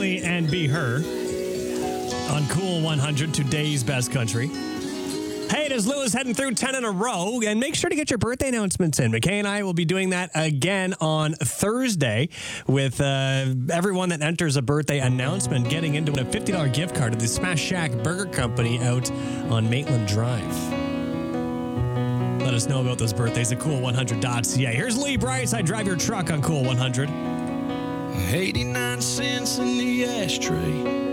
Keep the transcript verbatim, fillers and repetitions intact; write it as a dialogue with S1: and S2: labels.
S1: Haley and Be Her on Cool one hundred, today's best country. Hey, it is Lewis heading through ten in a row, and make sure to get your birthday announcements in. McKay and I will be doing that again on Thursday with uh, everyone that enters a birthday announcement getting into a fifty dollars gift card to the Smash Shack Burger Company out on Maitland Drive. Let us know about those birthdays at cool one hundred dot c a. Here's Lee Bryce. I drive your truck on Cool one hundred.
S2: eighty-nine cents in the ashtray.